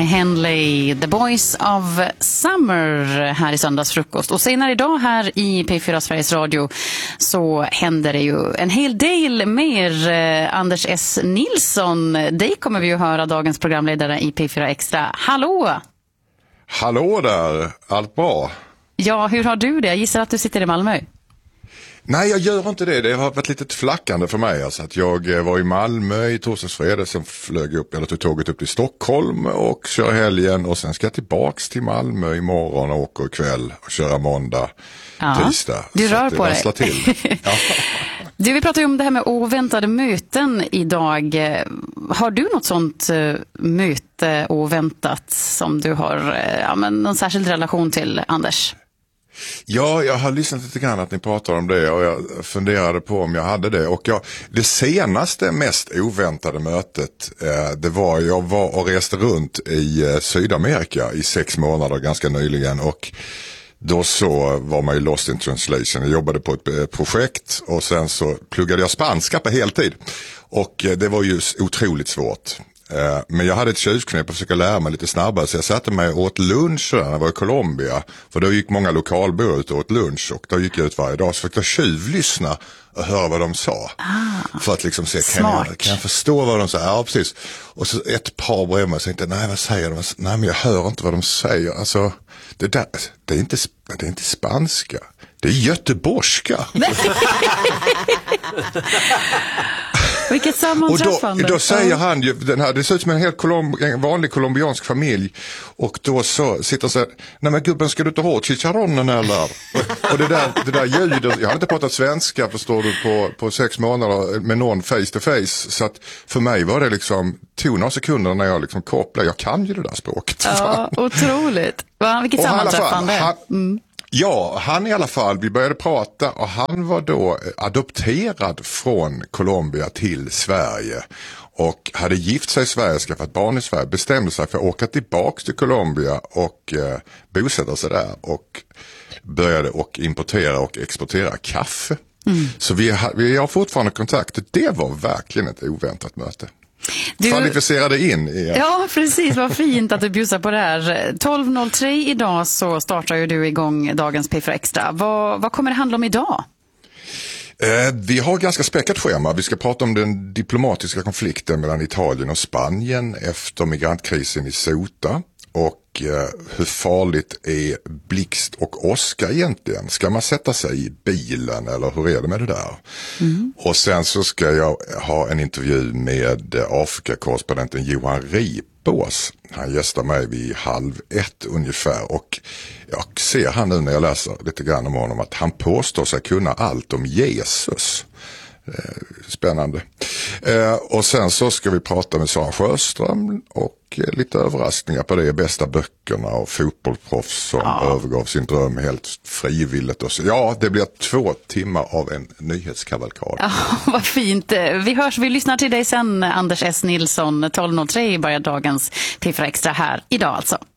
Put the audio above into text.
Henley, The Boys of Summer här i söndagsfrukost. Och senare idag här i P4 Sveriges Radio så händer det ju en hel del mer. Anders S. Nilsson, dig kommer vi ju höra, dagens programledare i P4 Extra. Hallå! Hallå där, allt bra? Ja, hur har du det? Jag gissar att du sitter i Malmö. Nej, jag gör inte det. Det har varit lite flackande för mig. Alltså att jag var i Malmö i torsdags fredag, sen flög upp, eller tog tåget upp till Stockholm och kör helgen. Och sen ska jag tillbaks till Malmö imorgon och åker ikväll och köra måndag, tisdag. Du rör på dig. Till. Ja. Du, vi pratar ju om det här med oväntade möten idag. Har du något sånt möte oväntat som du har någon särskild relation till, Anders? Ja, jag har lyssnat lite grann att ni pratar om det och jag funderade på om jag hade det. Och det senaste mest oväntade mötet, jag var och reste runt i Sydamerika i 6 månader ganska nyligen, och då så var man ju lost in translation. Jag jobbade på ett projekt och sen så pluggade jag spanska på heltid. Och det var ju otroligt svårt. Men jag hade ett tjuvknep att försöka lära mig lite snabbare, så jag satte mig och åt lunch när jag var i Colombia. För då gick många lokalbor ut och åt lunch, och då gick jag ut varje dag så fick jag tjuvlyssna och höra vad de sa. För att liksom se, kan jag förstå vad de sa? Ja, precis. Och så ett par bredvid mig tänkte, nej, vad säger de? Nej, men jag hör inte vad de säger. Alltså, det är inte spanska. Det är göteborgska. Vilket sammanträffande. Och då säger han ju, det ser ut som en helt vanlig colombiansk familj, och då så sitter han så här, nej men gubben, ska du inte ha chicharronen eller? Och det där ljudet, jag har inte pratat svenska, förstår du, på 6 månader med någon face to face, så att för mig var det liksom, tog några sekunder när jag liksom kopplade, jag kan ju det där språket. Ja, otroligt. Vilket sammanträffande. Ja, han i alla fall, vi började prata och han var då adopterad från Colombia till Sverige och hade gift sig i Sverige, skaffat barn i Sverige, bestämde sig för att åka tillbaka till Colombia och bosätta sig där, och började och importera och exportera kaffe. Så vi har fortfarande kontakt. Det var verkligen ett oväntat möte. Kvalificerade in i. Ja, precis. Vad fint att du bjussar på det här. 12.03 idag så startar ju du igång dagens P4 Extra. Vad kommer det handla om idag? Vi har ganska späckat schema. Vi ska prata om den diplomatiska konflikten mellan Italien och Spanien efter migrantkrisen i Ceuta. Och hur farligt är blixt och åska egentligen? Ska man sätta sig i bilen eller hur är det med det där? Och sen så ska jag ha en intervju med Afrikakorrespondenten Johan Ripås. Han gästar mig vid 12:30 ungefär, och jag ser han nu när jag läser lite grann om honom att han påstår sig kunna allt om Jesus. Spännande. Och sen så ska vi prata med Sara Sjöström och lite överraskningar på det, bästa böckerna och fotbollsproffs som övergav sin dröm helt frivilligt. Och så. Ja, det blir 2 timmar av en nyhetskavalkad. Ja, vad fint. Vi lyssnar till dig sen, Anders S. Nilsson. 12.03 börjar dagens P4 Extra här idag alltså.